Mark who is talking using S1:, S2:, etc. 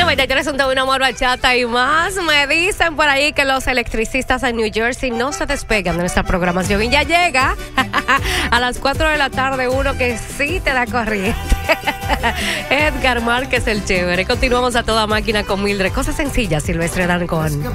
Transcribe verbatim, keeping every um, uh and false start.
S1: noventa y tres punto uno Amor, Bachata y más. Me dicen por ahí que los electricistas en New Jersey no se despegan de nuestra programación y ya llega a las cuatro de la tarde uno que sí te da corriente. Edgar Márquez, el chévere. Continuamos a toda máquina con Mildred. Cosas sencillas, Silvestre Dangond.